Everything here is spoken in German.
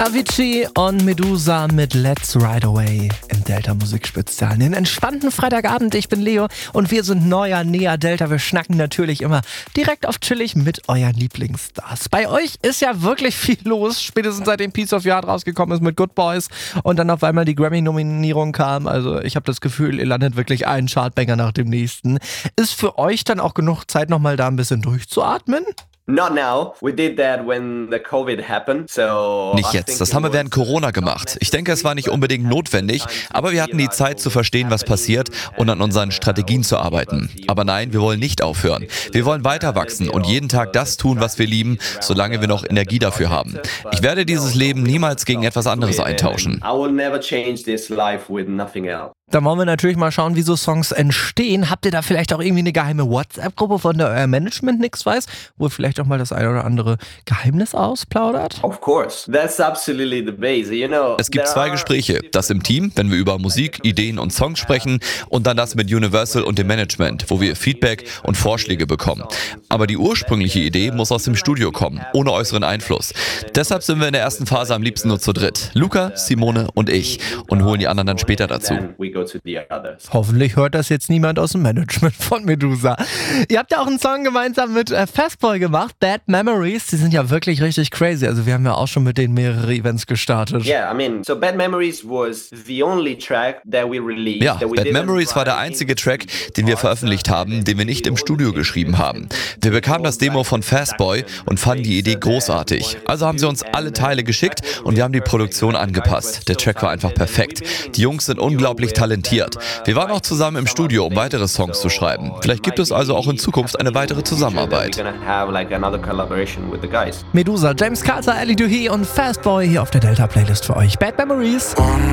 Avicii und Medusa mit Let's Ride Away im Delta Musikspezial. Den entspannten Freitagabend, ich bin Leo und wir sind neuer Nea Delta. Wir schnacken natürlich immer direkt auf chillig mit euren Lieblingsstars. Bei euch ist ja wirklich viel los, spätestens seitdem Piece of Your Heart rausgekommen ist mit Good Boys und dann auf einmal die Grammy-Nominierung kam. Also ich habe das Gefühl, ihr landet wirklich einen Chartbanger nach dem nächsten. Ist für euch dann auch genug Zeit, nochmal da ein bisschen durchzuatmen? Not now. We did that when the COVID happened. So Nicht jetzt, das haben wir während Corona gemacht. Ich denke, es war nicht unbedingt notwendig, aber wir hatten die Zeit zu verstehen, was passiert und an unseren Strategien zu arbeiten. Aber nein, wir wollen nicht aufhören. Wir wollen weiter wachsen und jeden Tag das tun, was wir lieben, solange wir noch Energie dafür haben. Ich werde dieses Leben niemals gegen etwas anderes eintauschen. I will never change this life with nothing else. Dann wollen wir natürlich mal schauen, wie so Songs entstehen. Habt ihr da vielleicht auch irgendwie eine geheime WhatsApp-Gruppe, von der euer Management nichts weiß, wo ihr vielleicht auch mal das ein oder andere Geheimnis ausplaudert? Of course. That's absolutely the base. You know, Es gibt zwei Gespräche. Das im Team, wenn wir über Musik, Ideen und Songs sprechen, und dann das mit Universal und dem Management, wo wir Feedback und Vorschläge bekommen. Aber die ursprüngliche Idee muss aus dem Studio kommen, ohne äußeren Einfluss. Deshalb sind wir in der ersten Phase am liebsten nur zu dritt. Luca, Simone und ich, und holen die anderen dann später dazu. Then we go to the others. Hoffentlich hört das jetzt niemand aus dem Management von Medusa. Ihr habt ja auch einen Song gemeinsam mit Fastboy gemacht, Bad Memories. Die sind ja wirklich richtig crazy. Also wir haben ja auch schon mit denen mehrere Events gestartet. Yeah, I mean, so Bad Memories was the only track that we released. Ja, that we Bad didn't Memories war der write einzige in Track, den wir veröffentlicht haben, den wir nicht im Studio geschrieben haben. Wir bekamen das Demo von Fastboy und fanden die Idee großartig. Also haben sie uns alle Teile geschickt und wir haben die Produktion angepasst. Der Track war einfach perfekt. Die Jungs sind unglaublich talentiert. Wir waren auch zusammen im Studio, um weitere Songs zu schreiben. Vielleicht gibt es also auch in Zukunft eine weitere Zusammenarbeit. We're gonna have like another collaboration with the guys. Medusa, James Carter, Ellie Duhé und Fastboy hier auf der Delta-Playlist für euch. Bad Memories.